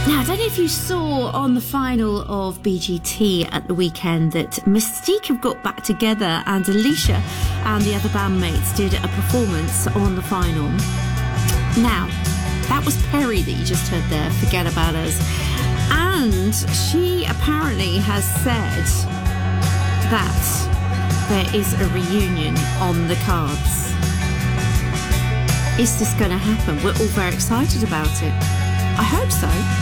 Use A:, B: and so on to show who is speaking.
A: Now, I don't know if you saw on the final of BGT at the weekend that Mystique have got back together and Alicia and the other bandmates did a performance on the final. Now, that was Perry that you just heard there, Forget About Us. And she apparently has said that there is a reunion on the cards. Is this going to happen? We're all very excited about it. I hope so.